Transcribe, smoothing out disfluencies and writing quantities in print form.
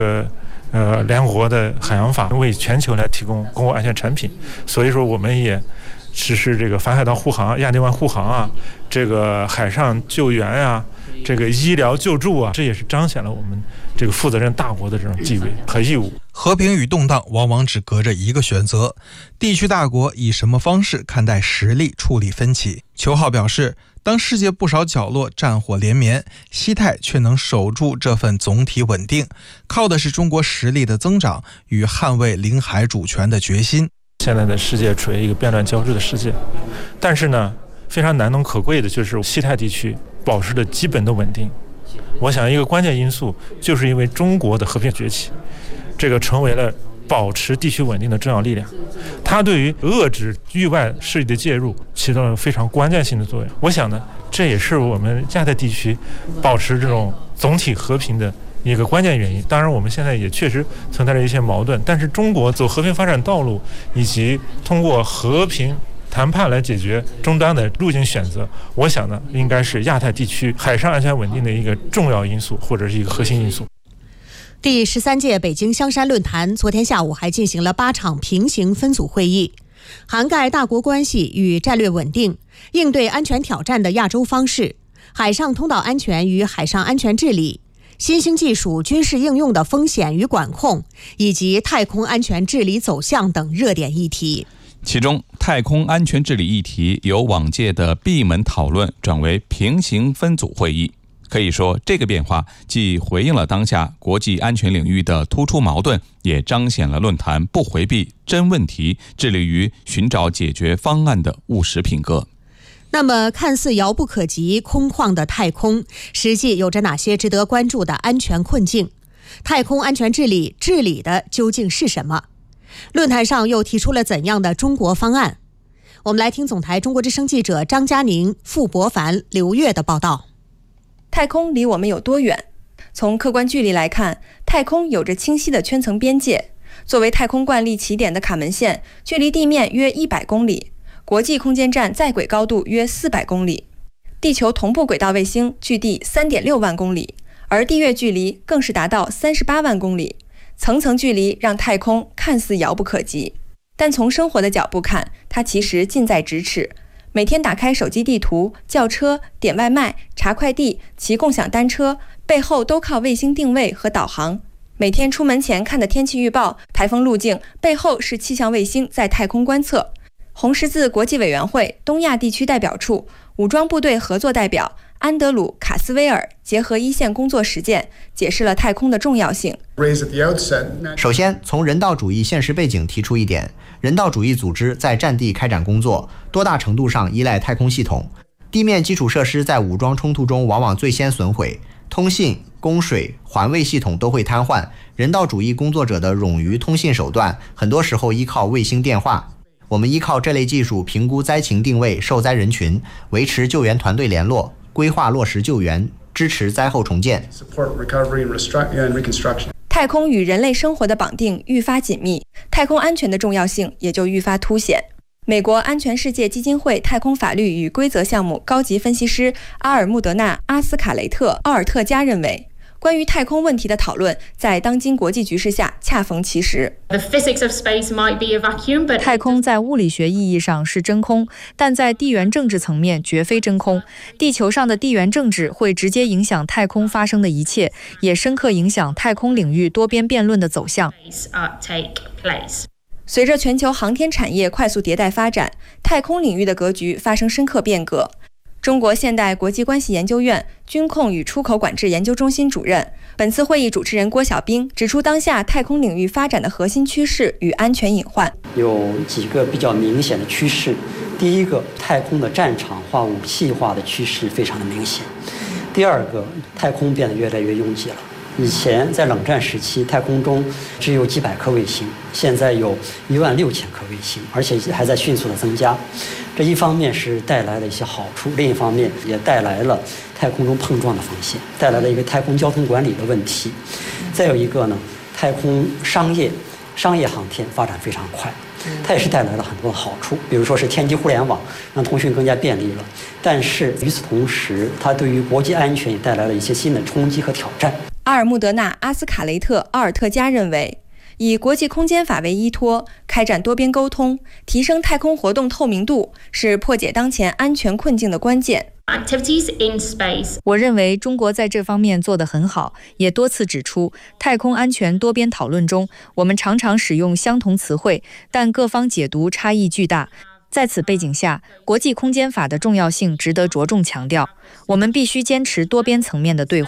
联合国的海洋法为全球来提供公共安全产品，所以说我们也实施这个反海盗护航、亚丁湾护航啊，这个海上救援啊，这个医疗救助啊，这也是彰显了我们这个负责任大国的这种地位和义务。 和平与动荡往往只隔着一个选择，地区大国以什么方式看待实力处理分歧？邱浩表示，当世界不少角落战火连绵，西太却能守住这份总体稳定，靠的是中国实力的增长与捍卫领海主权的决心。 现在的世界处于一个变乱交织的世界，但是呢，非常难能可贵的就是西太地区保持着基本的稳定。我想一个关键因素就是因为中国的和平崛起，这个成为了保持地区稳定的重要力量，它对于遏制域外势力的介入起到了非常关键性的作用。我想呢，这也是我们亚太地区保持这种总体和平的一个关键原因。当然我们现在也确实存在着一些矛盾，但是中国走和平发展道路以及通过和平谈判来解决终端的路径选择，我想呢，应该是亚太地区海上安全稳定的一个重要因素，或者是一个核心因素。 第13届北京香山论坛昨天下午还进行了8场平行分组会议，涵盖大国关系与战略稳定、应对安全挑战的亚洲方式、海上通道安全与海上安全治理、新兴技术军事应用的风险与管控，以及太空安全治理走向等热点议题。 其中，太空安全治理议题由往届的闭门讨论转为平行分组会议。可以说，这个变化既回应了当下国际安全领域的突出矛盾，也彰显了论坛不回避真问题、致力于寻找解决方案的务实品格。 那么，看似遥不可及、空旷的太空，实际有着哪些值得关注的安全困境？太空安全治理治理的究竟是什么？论坛上又提出了怎样的中国方案？我们来听总台中国之声记者张佳宁、傅博凡、刘越的报道。 太空离我们有多远？从客观距离来看，太空有着清晰的圈层边界。作为太空惯例起点的卡门线，距离地面约100公里，国际空间站在轨高度约400公里，地球同步轨道卫星距地3.6万公里，而地月距离更是达到38万公里。层层距离让太空看似遥不可及，但从生活的角度看，它其实近在咫尺。每天打开手机地图、叫车、点外卖、查快递、骑共享单车，背后都靠卫星定位和导航。每天出门前看的天气预报、台风路径，背后是气象卫星在太空观测。红十字国际委员会东亚地区代表处武装部队合作代表安德鲁·卡斯威尔结合一线工作实践，解释了太空的重要性。 首先，从人道主义现实背景提出一点，人道主义组织在战地开展工作，多大程度上依赖太空系统。地面基础设施在武装冲突中往往最先损毁，通信、供水、环卫系统都会瘫痪。人道主义工作者的冗余通信手段，很多时候依靠卫星电话。我们依靠这类技术评估灾情定位、受灾人群，维持救援团队联络，规划落实救援，支持灾后重建。 太空与人类生活的绑定愈发紧密，太空安全的重要性也就愈发凸显。美国安全世界基金会太空法律与规则项目高级分析师阿尔穆德纳·阿斯卡雷特·奥尔特加认为，关于太空问题的讨论在当今国际局势下恰逢其时。 太空在物理学意义上是真空，但在地缘政治层面绝非真空。地球上的地缘政治会直接影响太空发生的一切，也深刻影响太空领域多边辩论的走向。 随着全球航天产业快速迭代发展，太空领域的格局发生深刻变革。中国现代国际关系研究院军控与出口管制研究中心主任、本次会议主持人郭晓兵指出，当下太空领域发展的核心趋势与安全隐患有几个比较明显的趋势。第一个，太空的战场化、武器化的趋势非常的明显。第二个，太空变得越来越拥挤了。以前在冷战时期，太空中只有几百颗卫星，现在有16000颗卫星，而且还在迅速的增加。这一方面是带来了一些好处，另一方面也带来了太空中碰撞的风险，带来了一个太空交通管理的问题。再有一个呢，太空商业航天发展非常快，它也是带来了很多的好处，比如说是天基互联网让通讯更加便利了。但是与此同时，它对于国际安全也带来了一些新的冲击和挑战。 阿尔穆德纳·阿斯卡雷特·奥尔特加认为，以国际空间法为依托，开展多边沟通，提升太空活动透明度，是破解当前安全困境的关键。 我认为中国在这方面做得很好，也多次指出，太空安全多边讨论中，我们常常使用相同词汇，但各方解读差异巨大。在此背景下，国际空间法的重要性值得着重强调。我们必须坚持多边层面的对话。